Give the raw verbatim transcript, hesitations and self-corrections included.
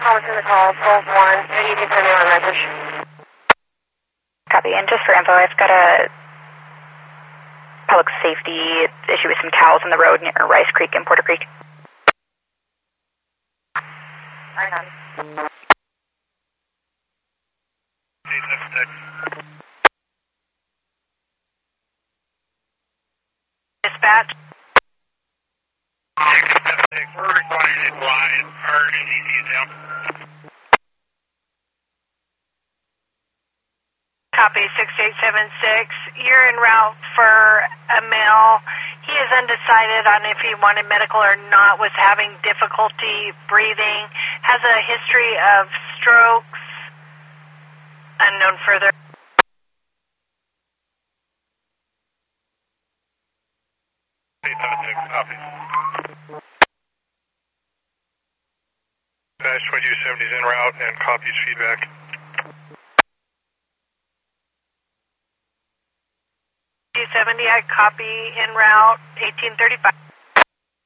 Call within the call, twelve one. Maybe you can send me a message. Copy. And just for info, I've got a public safety issue with some cows on the road near Rice Creek and Porter Creek. Right on. Dispatch. We're requiring a line or an E T down. Copy six eight seven six. You're en route for a male. He is undecided on if he wanted medical or not, was having difficulty breathing, has a history of strokes, unknown further. eight seven six, copy. Dash twenty-two seventy is en route and copies feedback. two seventy, I copy en route, eighteen thirty-five.